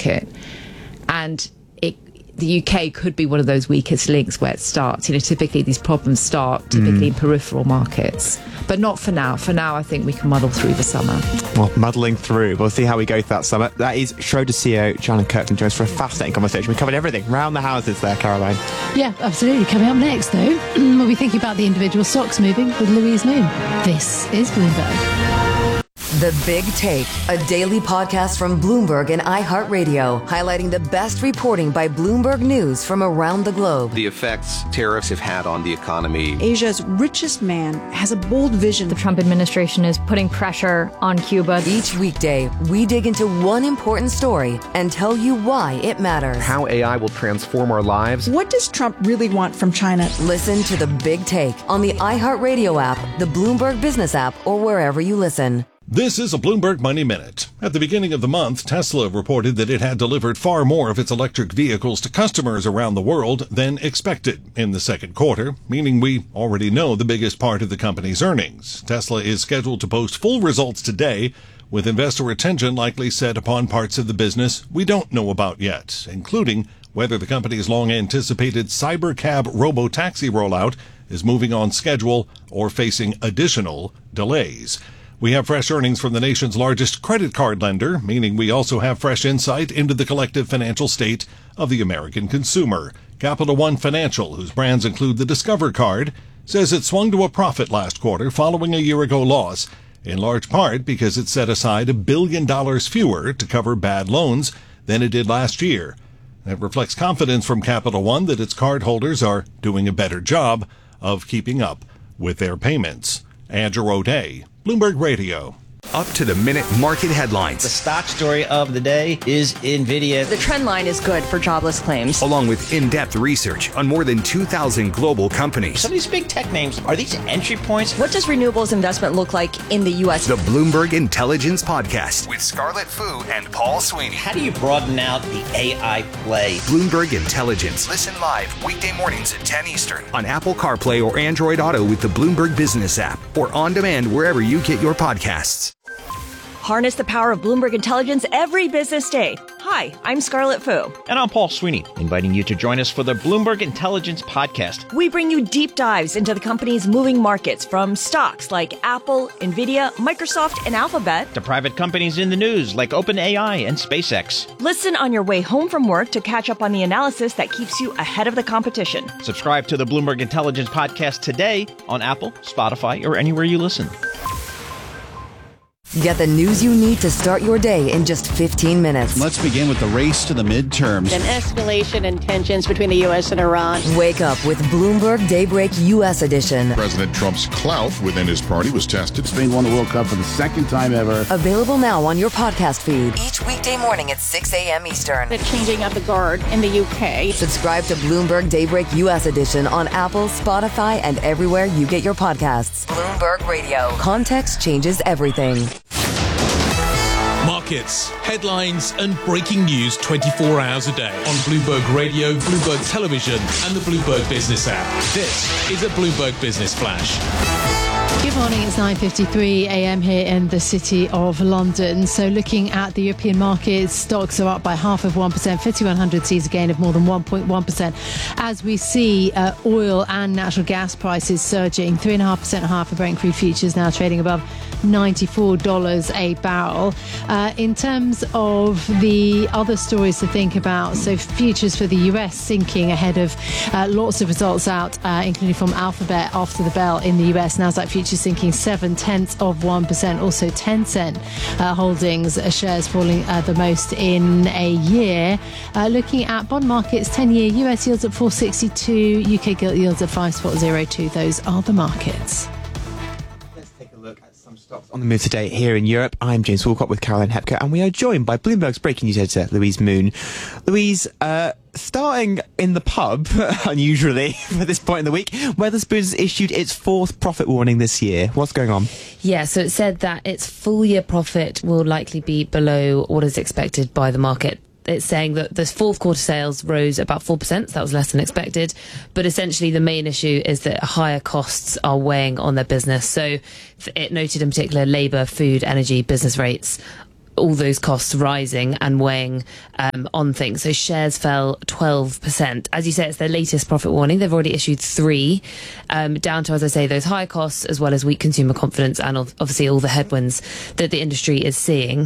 market. And the UK could be one of those weakest links where it starts. Typically these problems start in peripheral markets. But not for now. For now, I think we can muddle through the summer. Well, muddling through. We'll see how we go through that summer. That is Schroders CEO Joanna Kirkland joins for a fascinating conversation. We covered everything round the houses there, Caroline. Yeah, absolutely. Coming up next, though, we'll be thinking about the individual stocks moving with Louise Moon. This is Bloomberg. The Big Take, a daily podcast from Bloomberg and iHeartRadio, highlighting the best reporting by Bloomberg News from around the globe. The effects tariffs have had on the economy. Asia's richest man has a bold vision. The Trump administration is putting pressure on Cuba. Each weekday, we dig into one important story and tell you why it matters. How AI will transform our lives. What does Trump really want from China? Listen to The Big Take on the iHeartRadio app, the Bloomberg Business app, or wherever you listen. This is a Bloomberg Money Minute. At the beginning of the month, Tesla reported that it had delivered far more of its electric vehicles to customers around the world than expected in the second quarter, meaning we already know the biggest part of the company's earnings. Tesla is scheduled to post full results today, with investor attention likely set upon parts of the business we don't know about yet, including whether the company's long-anticipated Cybercab robo-taxi rollout is moving on schedule or facing additional delays. We have fresh earnings from the nation's largest credit card lender, meaning we also have fresh insight into the collective financial state of the American consumer. Capital One Financial, whose brands include the Discover card, says it swung to a profit last quarter following a year-ago loss, in large part because it set aside $1 billion fewer to cover bad loans than it did last year. It reflects confidence from Capital One that its cardholders are doing a better job of keeping up with their payments. Andrew O'Day, Bloomberg Radio. Up-to-the-minute market headlines. The stock story of the day is NVIDIA. The trend line is good for jobless claims. Along with in-depth research on more than 2,000 global companies. Some of these big tech names, are these entry points? What does renewables investment look like in the U.S.? The Bloomberg Intelligence Podcast with Scarlett Fu and Paul Sweeney. How do you broaden out the AI play? Bloomberg Intelligence. Listen live weekday mornings at 10 Eastern on Apple CarPlay or Android Auto with the Bloomberg Business app or on demand wherever you get your podcasts. Harness the power of Bloomberg Intelligence every business day. Hi, I'm Scarlett Fu. And I'm Paul Sweeney, inviting you to join us for the Bloomberg Intelligence Podcast. We bring you deep dives into the company's moving markets, from stocks like Apple, NVIDIA, Microsoft, and Alphabet, to private companies in the news like OpenAI and SpaceX. Listen on your way home from work to catch up on the analysis that keeps you ahead of the competition. Subscribe to the Bloomberg Intelligence Podcast today on Apple, Spotify, or anywhere you listen. Get the news you need to start your day in just 15 minutes. Let's begin with the race to the midterms. An escalation in tensions between the U.S. and Iran. Wake up with Bloomberg Daybreak U.S. edition. President Trump's clout within his party was tested. Spain won the World Cup for the second time ever. Available now on your podcast feed. Each weekday morning at 6 a.m. Eastern. The changing of the guard in the U.K. Subscribe to Bloomberg Daybreak U.S. edition on Apple, Spotify, and everywhere you get your podcasts. Bloomberg Radio. Context changes everything. Markets, headlines, and breaking news 24 hours a day on Bloomberg Radio, Bloomberg Television, and the Bloomberg Business app. This is a Bloomberg Business Flash. Good morning, it's 9:53 a.m. here in the City of London. So looking at the European markets, stocks are up by 0.5%. FTSE 100 sees a gain of more than 1.1%. As we see oil and natural gas prices surging, 3.5% higher for Brent crude futures, now trading above $94 a barrel. In terms of the other stories to think about, so futures for the US sinking ahead of lots of results out, including from Alphabet after the bell in the US. Nasdaq futures sinking 0.7%. Also Tencent holdings shares falling the most in a year. Looking at bond markets, 10-year US yields at 4.62, UK gilt yields at 5.02. Those are the markets. On the move today here in Europe, I'm James Walcott with Caroline Hepker, and we are joined by Bloomberg's breaking news editor, Louise Moon. Louise, starting in the pub, unusually, for this point in the week, Wetherspoons has issued its fourth profit warning this year. What's going on? Yeah, so it said that its full year profit will likely be below what is expected by the market. It's saying that the fourth quarter sales rose about 4%, so that was less than expected. But essentially the main issue is that higher costs are weighing on their business. So it noted in particular labour, food, energy, business rates all those costs rising and weighing on things. So shares fell 12%. As you say, it's their latest profit warning. They've already issued 3, down to, as I say, those high costs as well as weak consumer confidence and obviously all the headwinds that the industry is seeing.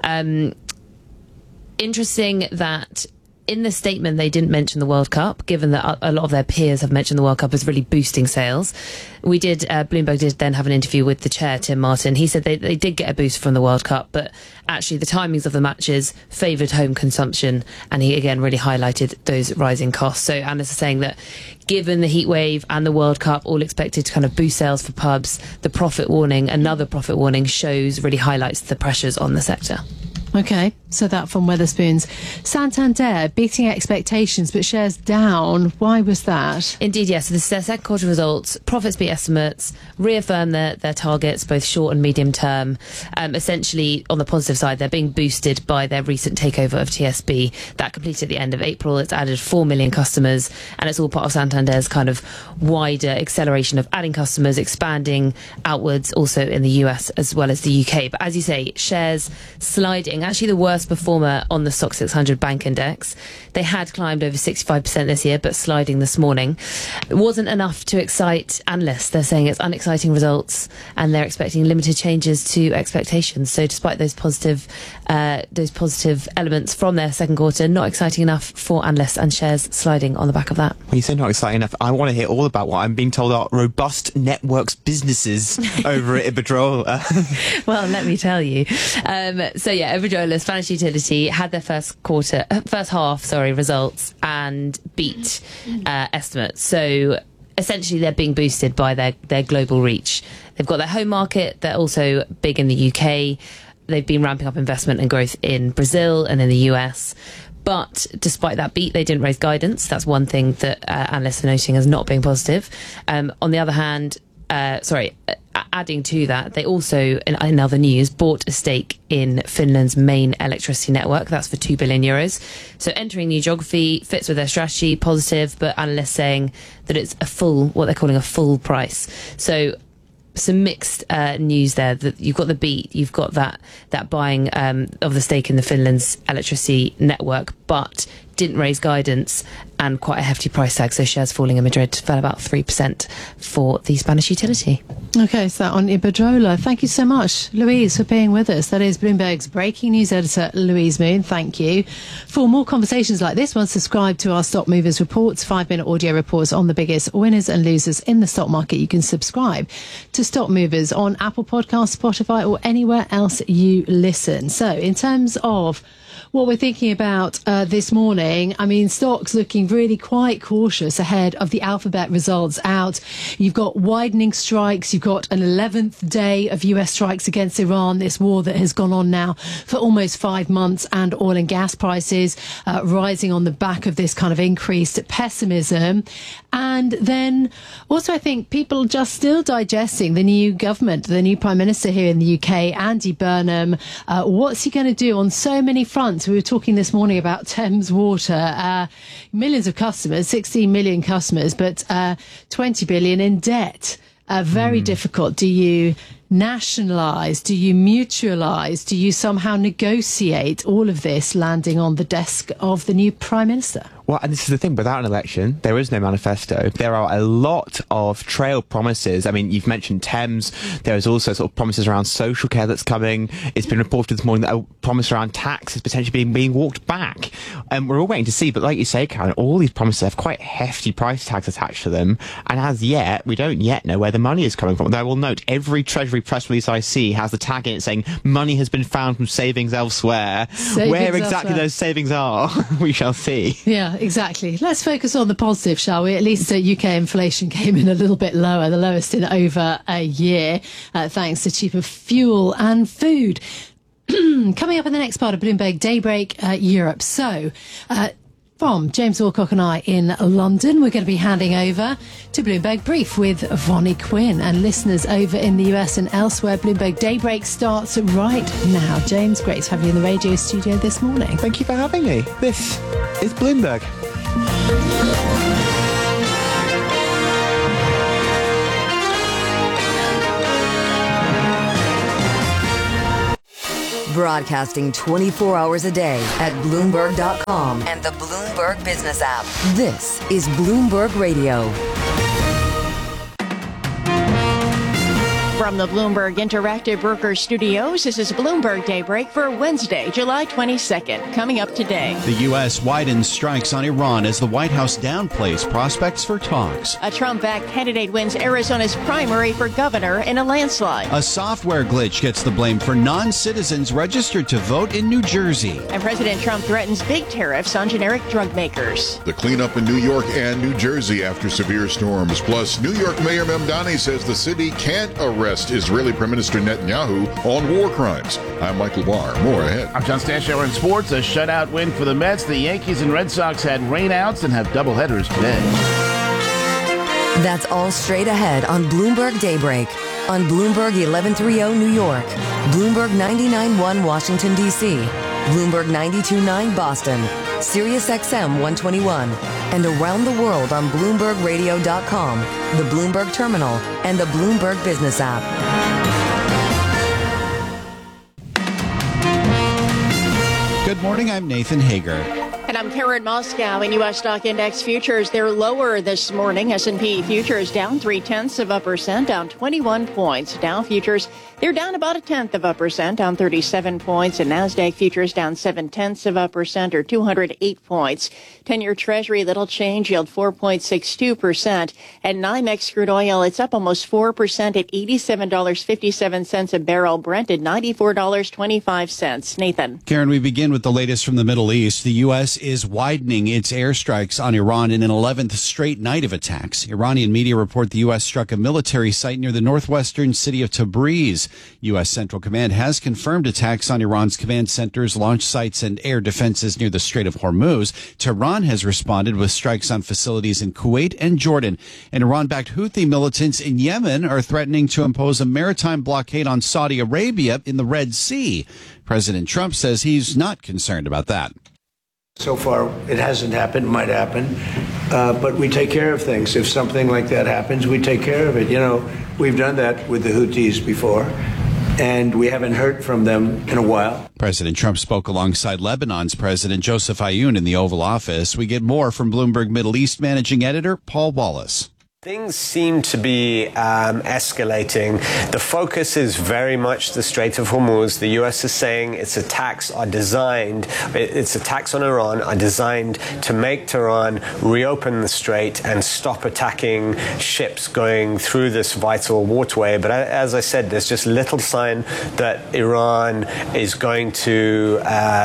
Interesting that in the statement they didn't mention the World Cup, given that a lot of their peers have mentioned the World Cup as really boosting sales. Bloomberg did then have an interview with the chair, Tim Martin. He said they did get a boost from the World Cup, but actually the timings of the matches favoured home consumption, and he again really highlighted those rising costs. So analysts are saying that given the heat wave and the World Cup all expected to kind of boost sales for pubs, the profit warning, another profit warning, really highlights the pressures on the sector. Okay, so that from Wetherspoons. Santander beating expectations, but shares down. Why was that? Indeed, yes. So this is their second quarter results. Profits beat estimates, reaffirm their targets, both short and medium term. Essentially, on the positive side, they're being boosted by their recent takeover of TSB. That completed at the end of April. It's added 4 million customers, and it's all part of Santander's kind of wider acceleration of adding customers, expanding outwards, also in the US as well as the UK. But as you say, shares sliding. Actually the worst performer on the STOXX 600 bank index. They had climbed over 65% this year, but sliding this morning. It wasn't enough to excite analysts. They're saying it's unexciting results, and they're expecting limited changes to expectations. So despite those positive elements from their second quarter, not exciting enough for analysts, and shares sliding on the back of that. Well, you say not exciting enough. I want to hear all about what I'm being told are robust networks businesses over at Iberdrola. Well, let me tell you. So yeah, Iberdrola, Spanish utility, had their first half results and beat estimates. So essentially they're being boosted by their global reach. They've got their home market. They're also big in the UK. They've been ramping up investment and growth in Brazil and in the US. But despite that beat, they didn't raise guidance. That's one thing that analysts are noting as not being positive. On the other hand, adding to that, they also, in other news, bought a stake in Finland's main electricity network. That's for €2 billion. So entering new geography fits with their strategy, positive, but analysts saying that it's what they're calling a full price. So some mixed news there. That you've got the beat, you've got that buying of the stake in the Finland's electricity network, but didn't raise guidance and quite a hefty price tag. So shares falling in Madrid fell about 3% for the Spanish utility. Okay, so on Iberdrola. Thank you so much, Louise, for being with us. That is Bloomberg's breaking news editor, Louise Moon. Thank you. For more conversations like this one, subscribe to our Stock Movers reports, 5-minute audio reports on the biggest winners and losers in the stock market. You can subscribe to Stock Movers on Apple Podcasts, Spotify, or anywhere else you listen. So in terms of what we're thinking about this morning, I mean, stocks looking really quite cautious ahead of the Alphabet results out. You've got widening strikes. You've got an 11th day of US strikes against Iran, this war that has gone on now for almost 5 months, and oil and gas prices rising on the back of this kind of increased pessimism. And then also, I think people just still digesting the new government, the new Prime Minister here in the UK, Andy Burnham. What's he going to do on so many fronts? We were talking this morning about Thames Water, millions of customers, 16 million customers, but 20 billion in debt. Very difficult. Do you nationalise? Do you mutualise? Do you somehow negotiate all of this landing on the desk of the new Prime Minister? Well, and this is the thing, without an election, there is no manifesto. There are a lot of trail promises. I mean, you've mentioned Thames. There is also sort of promises around social care that's coming. It's been reported this morning that a promise around tax is potentially being walked back. And we're all waiting to see. But like you say, Karen, all these promises have quite hefty price tags attached to them. And as yet, we don't yet know where the money is coming from. Though I will note, every Treasury press release I see has the tag in it saying money has been found from savings elsewhere. Where exactly those savings are, we shall see. Yeah. Exactly. Let's focus on the positive, shall we? At least UK inflation came in a little bit lower, the lowest in over a year, thanks to cheaper fuel and food. Coming up in the next part of Bloomberg Daybreak Europe. So, from James Wilcock and I in London, we're going to be handing over to Bloomberg Brief with Vonnie Quinn. And listeners over in the US and elsewhere, Bloomberg Daybreak starts right now. James, great to have you in the radio studio this morning. Thank you for having me. This is Bloomberg. Broadcasting 24 hours a day at Bloomberg.com and the Bloomberg Business app. This is Bloomberg Radio. From the Bloomberg Interactive Brokers Studios, this is Bloomberg Daybreak for Wednesday, July 22nd. Coming up today. The U.S. widens strikes on Iran as the White House downplays prospects for talks. A Trump-backed candidate wins Arizona's primary for governor in a landslide. A software glitch gets the blame for non-citizens registered to vote in New Jersey. And President Trump threatens big tariffs on generic drug makers. The cleanup in New York and New Jersey after severe storms. Plus, New York Mayor Mamdani says the city can't arrest Israeli Prime Minister Netanyahu on war crimes. I'm Michael Barr. More ahead. I'm John Stashower in sports. A shutout win for the Mets. The Yankees and Red Sox had rainouts and have doubleheaders today. That's all straight ahead on Bloomberg Daybreak. On Bloomberg 1130 New York, Bloomberg 99.1 Washington, D.C., Bloomberg 92.9 Boston, Sirius XM 121, and around the world on BloombergRadio.com, the Bloomberg Terminal, and the Bloomberg Business app. Good morning, I'm Nathan Hager. And I'm Karen Moscow. In U.S. stock index futures, they're lower this morning. S&P futures down 0.3%, down 21 points. Dow futures, they're down about 0.1%, down 37 points. And NASDAQ futures down 0.7%, or 208 points. 10-year Treasury, little change, yield 4.62%. And NYMEX crude oil, it's up almost 4% at $87.57 a barrel. Brent at $94.25. Nathan. Karen, we begin with the latest from the Middle East. The U.S. is widening its airstrikes on Iran in an 11th straight night of attacks. Iranian media report the U.S. struck a military site near the northwestern city of Tabriz. U.S. Central Command has confirmed attacks on Iran's command centers, launch sites, and air defenses near the Strait of Hormuz. Tehran has responded with strikes on facilities in Kuwait and Jordan. And Iran-backed Houthi militants in Yemen are threatening to impose a maritime blockade on Saudi Arabia in the Red Sea. President Trump says he's not concerned about that. So far, it hasn't happened, might happen, but we take care of things. If something like that happens, we take care of it. You know, we've done that with the Houthis before, and we haven't heard from them in a while. President Trump spoke alongside Lebanon's President Joseph Aoun in the Oval Office. We get more from Bloomberg Middle East Managing Editor Paul Wallace. Things seem to be escalating. The focus is very much the Strait of Hormuz. The U.S. is saying its attacks on Iran are designed to make Tehran reopen the strait and stop attacking ships going through this vital waterway. But as I said, there's just little sign that Iran is going to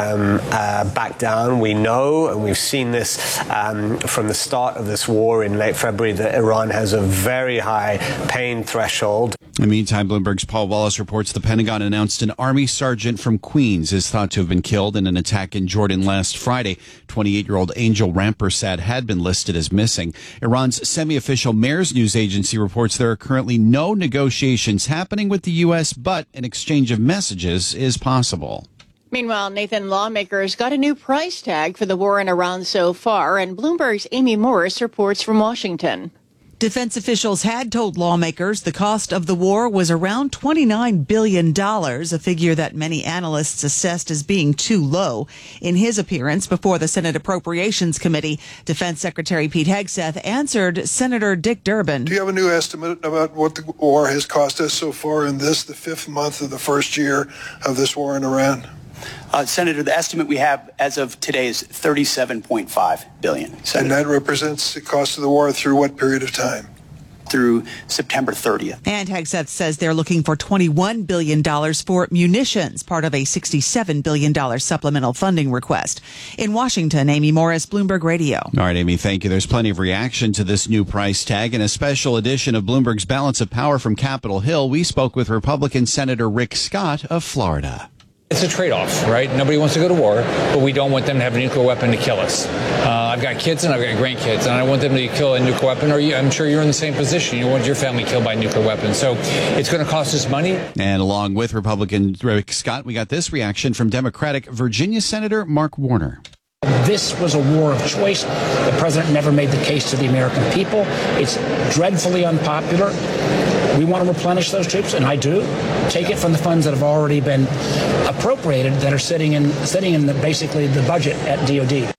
back down. We know, and we've seen this from the start of this war in late February, that Iran has a very high pain threshold. In the meantime, Bloomberg's Paul Wallace reports the Pentagon announced an Army sergeant from Queens is thought to have been killed in an attack in Jordan last Friday. 28-year-old Angel Rampersad had been listed as missing. Iran's semi-official Mayor's News Agency reports there are currently no negotiations happening with the U.S., but an exchange of messages is possible. Meanwhile, Nathan, lawmakers got a new price tag for the war in Iran so far, and Bloomberg's Amy Morris reports from Washington. Defense officials had told lawmakers the cost of the war was around $29 billion, a figure that many analysts assessed as being too low. In his appearance before the Senate Appropriations Committee, Defense Secretary Pete Hegseth answered Senator Dick Durbin. Do you have a new estimate about what the war has cost us so far in the fifth month of the first year of this war in Iran? Senator, the estimate we have as of today is $37.5 billion. Senator. And that represents the cost of the war through what period of time? Through September 30th. And Hegseth says they're looking for $21 billion for munitions, part of a $67 billion supplemental funding request. In Washington, Amy Morris, Bloomberg Radio. All right, Amy, thank you. There's plenty of reaction to this new price tag. In a special edition of Bloomberg's Balance of Power from Capitol Hill, we spoke with Republican Senator Rick Scott of Florida. It's a trade-off, right? Nobody wants to go to war, but we don't want them to have a nuclear weapon to kill us. I've got kids and I've got grandkids, and I don't want them to kill a nuclear weapon, or I'm sure you're in the same position. You want your family killed by a nuclear weapon. So it's going to cost us money. And along with Republican Rick Scott, we got this reaction from Democratic Virginia Senator Mark Warner. This was a war of choice. The president never made the case to the American people. It's dreadfully unpopular. we want to replenish those troops, and I do. Take it from the funds that have already been appropriated that are sitting in basically the budget at DoD.